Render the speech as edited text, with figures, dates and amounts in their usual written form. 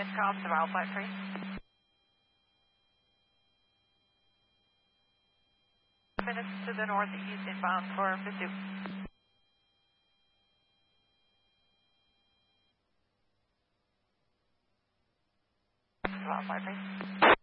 missed call, Savile 53. Minutes to the northeast inbound for Mizzou. Savile 53.